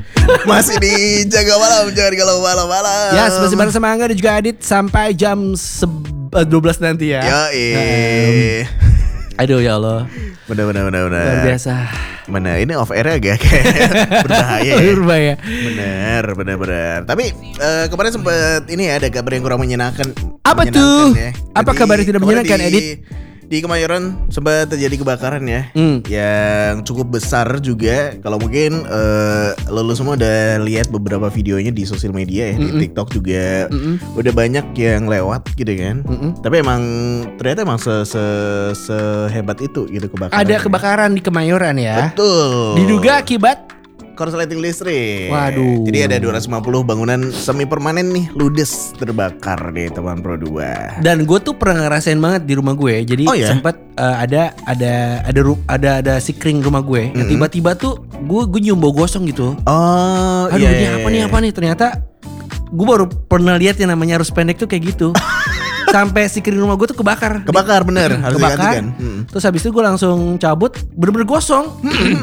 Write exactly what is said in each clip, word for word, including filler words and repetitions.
Masih di Jaga Malam, jangan kalau malam-malam. Ya, masih bareng sama Angga dan juga Adit sampai jam dua belas nanti ya. Yoi. Um, aduh ya Allah. Bener bener bener bener. Luar biasa. Bener, ini off air agak kayak berbahaya ya. Berbahaya. Bener bener bener. Tapi uh, kemarin sempet ini ya, ada kabar yang kurang menyenangkan. Apa menyenangkan tuh? Ya. Apa Jadi, kabar yang tidak menyenangkan, di, Edit? Di Kemayoran sempat terjadi kebakaran ya, hmm. yang cukup besar juga. Kalau mungkin uh, lo semua udah lihat beberapa videonya di sosial media ya, Mm-mm. di TikTok juga Mm-mm. udah banyak yang lewat gitu kan. Mm-mm. Tapi emang ternyata emang se se sehebat itu gitu kebakaran. Ada kebakaran di Kemayoran ya. Betul. Diduga akibat korsleting listrik. Waduh. Jadi ada dua ratus lima puluh bangunan semi permanen nih ludes terbakar di Taman Pro dua. Dan gue tuh pernah ngerasain banget di rumah gue. Jadi Oh, ya? sempat uh, ada ada ada ru- ada ada sikring rumah gue. Yang Mm-mm. tiba-tiba tuh gue gue nyium bau gosong gitu. Oh, Aduh, iya, ini iya, apa nih iya. apa nih? Ternyata gue baru pernah lihat yang namanya arus pendek tuh kayak gitu. Sampai sikring rumah gue tuh kebakar. Kebakar bener, harus Kebakar. digantikan. Hmm. Terus habis itu gue langsung cabut, bener-bener gosong.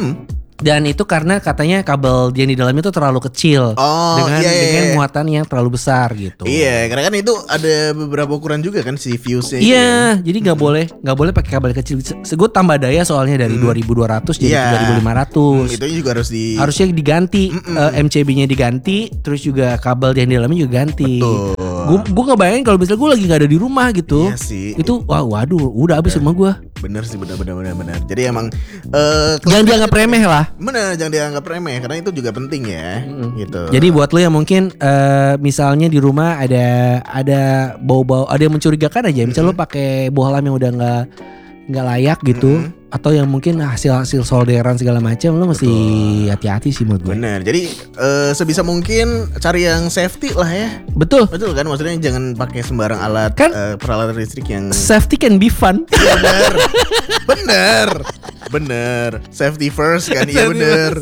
Dan itu karena katanya kabel yang di dalamnya itu terlalu kecil Oh, dengan iya, iya, dengan iya. muatan yang terlalu besar gitu. Iya, karena kan itu ada beberapa ukuran juga kan si fuse-nya. Iya, jadi nggak boleh nggak boleh pakai kabel kecil. Segut tambah daya soalnya dari dua ribu dua ratus jadi Iya. tiga ribu lima ratus. Hmm, itu juga harus di Harusnya diganti, Mm-mm. eh, M C B-nya diganti, terus juga kabel yang di dalamnya juga ganti. Betul. Gue gue ngebayangin kalau misalnya gue lagi nggak ada di rumah gitu. Iya sih. Itu wah waduh, udah habis rumah gue. Bener sih, bener bener bener bener. Jadi emang eh Jangan dianggap remeh lah. bener, jangan dianggap remeh karena itu juga penting ya. Gitu. Jadi buat lo yang mungkin eh, misalnya di rumah ada ada bau-bau, ada yang mencurigakan aja. Misalnya lo pakai bohlam yang udah nggak nggak layak gitu, atau yang mungkin hasil-hasil solderan segala macam, lo mesti hati-hati sih menurut gue. Bener. Jadi eh, sebisa mungkin cari yang safety lah ya. Betul. Betul kan, maksudnya jangan pakai sembarang alat Kan- eh, peralatan listrik yang Safety can be fun. bener, bener, bener. Safety first kan, iya Safety bener.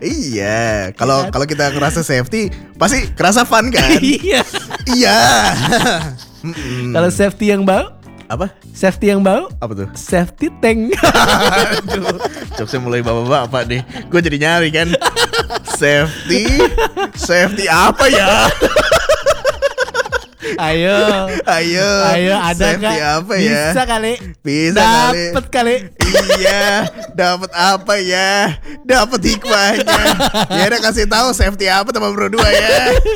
Iya, kalau kalau kita ngerasa safety, pasti kerasa fun kan? Iya. Iya. Mm-mm. Kalau safety yang bau, Apa? safety yang bau, Apa tuh? safety tank. Aduh, jokesnya mulai bapak-bapak deh. Gue jadi nyari kan. Safety, safety apa ya? Ayo. Ayo, Ayo ada safety nggak? apa ya? Bisa kali. Bisa kali. Dapet kali. Iya, dapat apa ya? Dapat hikmahnya. Ya udah kasih tahu safety apa teman berdua ya.